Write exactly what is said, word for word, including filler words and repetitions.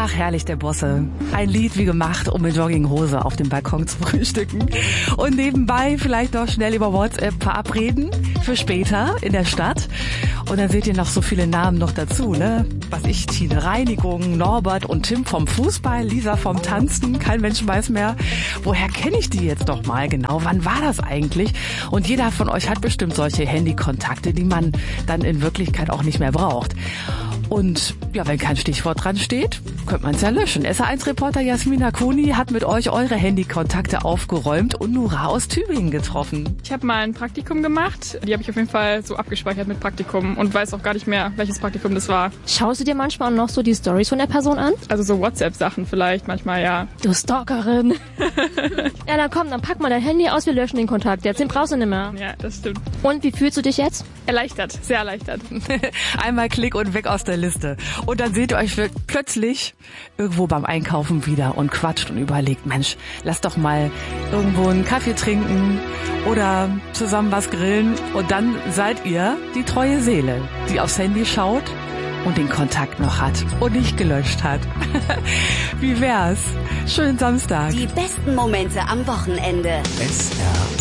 Ach, herrlich, der Bosse. Ein Lied wie gemacht, um mit Jogginghose auf dem Balkon zu frühstücken. Und nebenbei vielleicht noch schnell über WhatsApp verabreden für später in der Stadt. Und dann seht ihr noch so viele Namen noch dazu, ne? Was ich, Tine Reinigung, Norbert und Tim vom Fußball, Lisa vom Tanzen. Kein Mensch weiß mehr, woher kenne ich die jetzt noch mal genau? Wann war das eigentlich? Und jeder von euch hat bestimmt solche Handykontakte, die man dann in Wirklichkeit auch nicht mehr braucht. Und ja, wenn kein Stichwort dran steht, könnte man es ja löschen. S R eins Reporter Jasmina Kuni hat mit euch eure Handykontakte aufgeräumt und Nura aus Tübingen getroffen. Ich habe mal ein Praktikum gemacht. Die habe ich auf jeden Fall so abgespeichert mit Praktikum und weiß auch gar nicht mehr, welches Praktikum das war. Schaust du dir manchmal noch so die Stories von der Person an? Also so WhatsApp-Sachen vielleicht manchmal, ja. Du Stalkerin. Ja, dann komm, dann pack mal dein Handy aus, wir löschen den Kontakt jetzt. Den brauchst du nicht mehr. Ja, das stimmt. Und wie fühlst du dich jetzt? Erleichtert, sehr erleichtert. Einmal Klick und weg aus der Liste. Und dann seht ihr euch plötzlich irgendwo beim Einkaufen wieder und quatscht und überlegt, Mensch, lass doch mal irgendwo einen Kaffee trinken oder zusammen was grillen. Und dann seid ihr die treue Seele, die aufs Handy schaut und den Kontakt noch hat und nicht gelöscht hat. Wie wär's? Schönen Samstag. Die besten Momente am Wochenende. S R